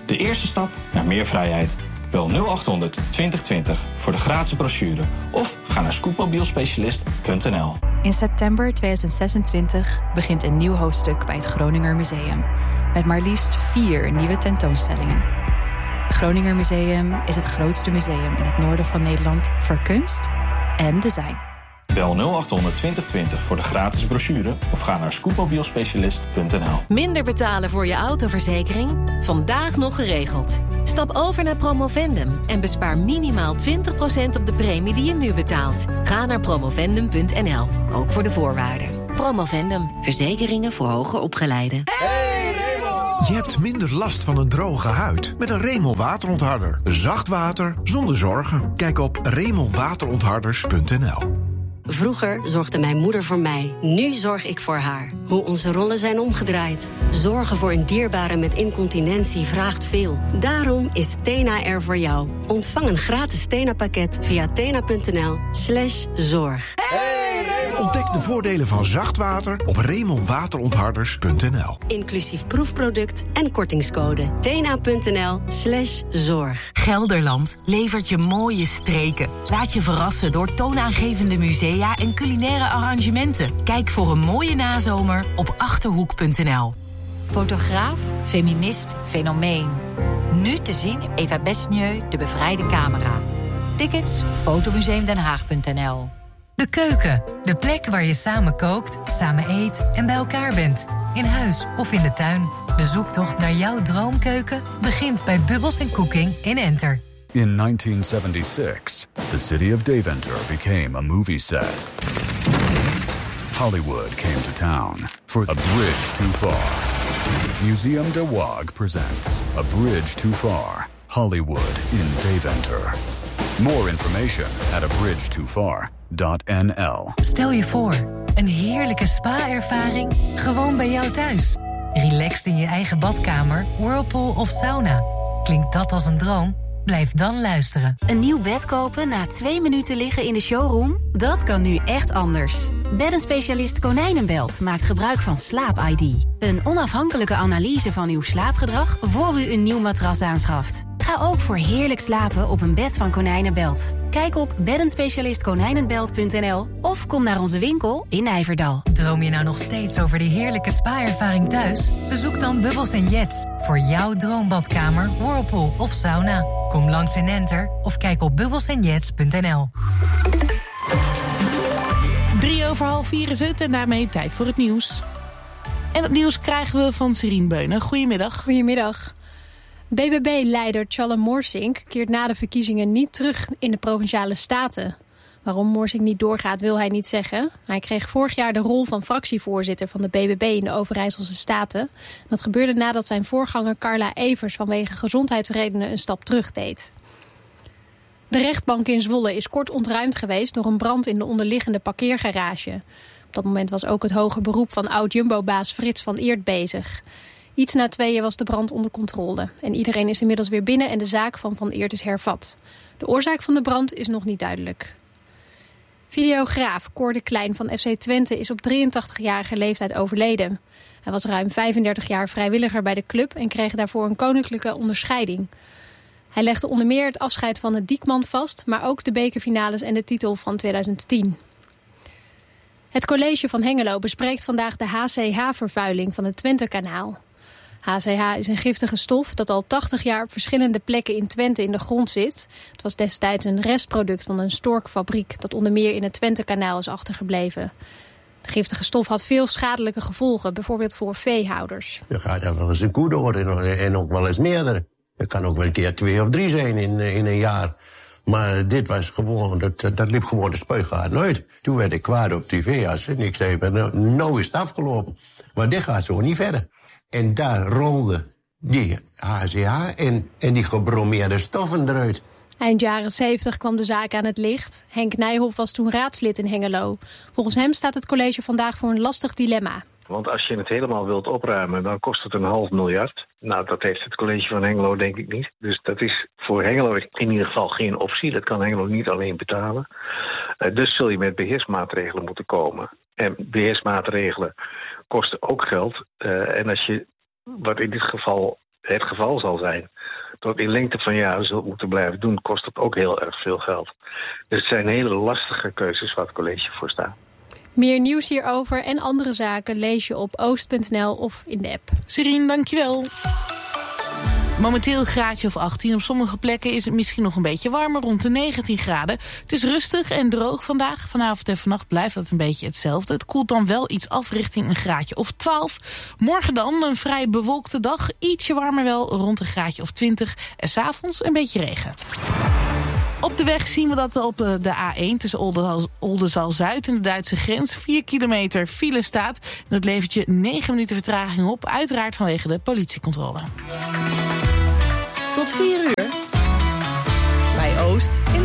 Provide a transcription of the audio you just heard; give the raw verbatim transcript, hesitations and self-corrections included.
De eerste stap naar meer vrijheid. Bel nul acht honderd twintig twintig voor de gratis brochure of ga naar scootmobielspecialist punt n l. In september tweeduizend zesentwintig begint een nieuw hoofdstuk bij het Groninger Museum. Met maar liefst vier nieuwe tentoonstellingen. Het Groninger Museum is het grootste museum in het noorden van Nederland voor kunst en design. Bel nul acht honderd twintig twintig voor de gratis brochure of ga naar scootmobielspecialist punt n l. Minder betalen voor je autoverzekering? Vandaag nog geregeld. Stap over naar Promovendum en bespaar minimaal twintig procent op de premie die je nu betaalt. Ga naar promovendum punt n l, ook voor de voorwaarden. Promovendum, verzekeringen voor hoger opgeleiden. Hey Raymond! Je hebt minder last van een droge huid met een Raymond waterontharder. Zacht water zonder zorgen. Kijk op raymond waterontharders punt n l. Vroeger zorgde mijn moeder voor mij. Nu zorg ik voor haar. Hoe onze rollen zijn omgedraaid. Zorgen voor een dierbare met incontinentie vraagt veel. Daarom is Tena er voor jou. Ontvang een gratis Tena-pakket via tena punt n l slash zorg. Ontdek de voordelen van zacht water op raymond waterontharders punt n l. Inclusief proefproduct en kortingscode. tena punt n l slash zorg. Gelderland levert je mooie streken. Laat je verrassen door toonaangevende musea en culinaire arrangementen. Kijk voor een mooie nazomer op achterhoek punt n l. Fotograaf, feminist, fenomeen. Nu te zien Eva Besnieu, de bevrijde camera. Tickets fotomuseumdenhaag punt n l. De keuken, de plek waar je samen kookt, samen eet en bij elkaar bent. In huis of in de tuin. De zoektocht naar jouw droomkeuken begint bij Bubbles and Cooking in Enter. In nineteen seventy-six, the city of Deventer became a movie set. Hollywood came to town for A Bridge Too Far. Museum de Waag presents A Bridge Too Far, Hollywood in Deventer. More information at a bridge too far dot n l. Stel je voor, een heerlijke spa-ervaring gewoon bij jou thuis. Relaxed in je eigen badkamer, whirlpool of sauna. Klinkt dat als een droom? Blijf dan luisteren. Een nieuw bed kopen na twee minuten liggen in de showroom? Dat kan nu echt anders. Beddenspecialist Konijnenbelt maakt gebruik van Slaap I D. Een onafhankelijke analyse van uw slaapgedrag voor u een nieuw matras aanschaft. Ga ook voor heerlijk slapen op een bed van Konijnenbelt. Kijk op beddenspecialist konijnenbelt punt n l of kom naar onze winkel in Nijverdal. Droom je nou nog steeds over die heerlijke spa-ervaring thuis? Bezoek dan Bubbles en Jets voor jouw droombadkamer, whirlpool of sauna. Kom langs in Enter of kijk op bubbles en jets punt n l. Drie over half vier is het en daarmee tijd voor het nieuws. En het nieuws krijgen we van Serine Beunen. Goedemiddag. Goedemiddag. B B B-leider Tjallan Morsink keert na de verkiezingen niet terug in de Provinciale Staten. Waarom Morsink niet doorgaat wil hij niet zeggen. Hij kreeg vorig jaar de rol van fractievoorzitter van de B B B in de Overijsselse Staten. Dat gebeurde nadat zijn voorganger Carla Evers vanwege gezondheidsredenen een stap terug deed. De rechtbank in Zwolle is kort ontruimd geweest door een brand in de onderliggende parkeergarage. Op dat moment was ook het hoger beroep van oud-Jumbo-baas Frits van Eert bezig. Iets na tweeën was de brand onder controle. En iedereen is inmiddels weer binnen en de zaak van Van Eert is hervat. De oorzaak van de brand is nog niet duidelijk. Videograaf Cor de Klein van F C Twente is op drieëntachtigjarige leeftijd overleden. Hij was ruim vijfendertig jaar vrijwilliger bij de club en kreeg daarvoor een koninklijke onderscheiding. Hij legde onder meer het afscheid van het Diekman vast, maar ook de bekerfinales en de titel van tweeduizend tien. Het college van Hengelo bespreekt vandaag de H C H-vervuiling van het Twentekanaal. H C H is een giftige stof dat al tachtig jaar op verschillende plekken in Twente in de grond zit. Het was destijds een restproduct van een storkfabriek dat onder meer in het Twentekanaal is achtergebleven. De giftige stof had veel schadelijke gevolgen, bijvoorbeeld voor veehouders. Er gaat er wel eens een koe door en ook wel eens meerdere. Het kan ook wel een keer twee of drie zijn in, in een jaar. Maar dit was gewoon, dat, dat liep gewoon de spuigaten uit. Toen werd ik kwaad op die veearts en ik zei, nou is het afgelopen. Maar dit gaat zo niet verder. En daar rolde die H C H en, en die gebromeerde stoffen eruit. Eind jaren zeventig kwam de zaak aan het licht. Henk Nijhoff was toen raadslid in Hengelo. Volgens hem staat het college vandaag voor een lastig dilemma. Want als je het helemaal wilt opruimen, dan kost het een half miljard. Nou, dat heeft het college van Hengelo denk ik niet. Dus dat is voor Hengelo in ieder geval geen optie. Dat kan Hengelo niet alleen betalen. Uh, dus zul je met beheersmaatregelen moeten komen. En beheersmaatregelen kosten ook geld. Uh, en als je, wat in dit geval het geval zal zijn, dat in lengte van jaren zult moeten blijven doen, kost het ook heel erg veel geld. Dus het zijn hele lastige keuzes waar het college voor staat. Meer nieuws hierover en andere zaken lees je op oost punt n l of in de app. Serien, dankjewel. Momenteel een graadje of achttien. Op sommige plekken is het misschien nog een beetje warmer, rond de negentien graden. Het is rustig en droog vandaag. Vanavond en vannacht blijft dat een beetje hetzelfde. Het koelt dan wel iets af richting een graadje of twaalf. Morgen dan een vrij bewolkte dag. Ietsje warmer wel, rond een graadje of twintig. En 's avonds een beetje regen. Op de weg zien we dat op de A één tussen Oldenzaal-Zuid en de Duitse grens vier kilometer file staat. Dat levert je negen minuten vertraging op, uiteraard vanwege de politiecontrole. Tot vier uur. Bij Oost in